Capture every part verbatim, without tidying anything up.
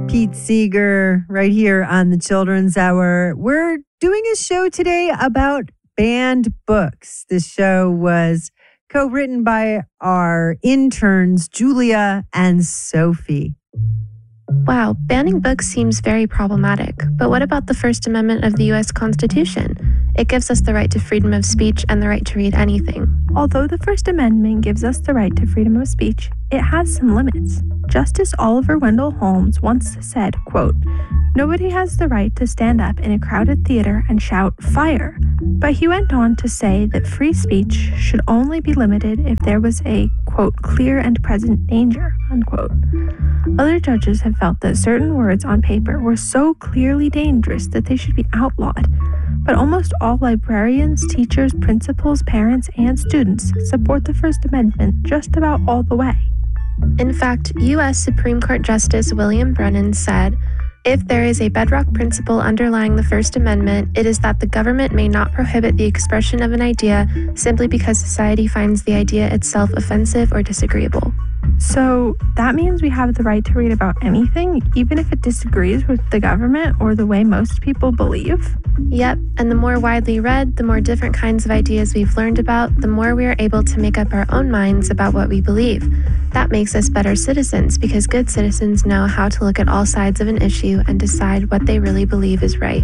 Pete Seeger right here on the Children's Hour. We're doing a show today about banned books. This show was co-written by our interns, Julia and Sophie. Wow, banning books seems very problematic. But what about the First Amendment of the U S Constitution? It gives us the right to freedom of speech and the right to read anything. Although the First Amendment gives us the right to freedom of speech, it has some limits. Justice Oliver Wendell Holmes once said, quote, "Nobody has the right to stand up in a crowded theater and shout, 'Fire!' But he went on to say that free speech should only be limited if there was a, quote, 'clear and present danger,' unquote. Other judges have felt that certain words on paper were so clearly dangerous that they should be outlawed. But almost all librarians, teachers, principals, parents, and students support the First Amendment just about all the way. In fact, U S Supreme Court Justice William Brennan said, "If there is a bedrock principle underlying the First Amendment, it is that the government may not prohibit the expression of an idea simply because society finds the idea itself offensive or disagreeable." So that means we have the right to read about anything, even if it disagrees with the government or the way most people believe? Yep, and the more widely read, the more different kinds of ideas we've learned about, the more we are able to make up our own minds about what we believe. That makes us better citizens because good citizens know how to look at all sides of an issue and decide what they really believe is right.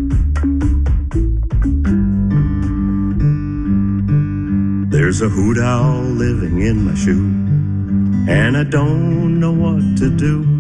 There's a hoot owl living in my shoe, and I don't know what to do.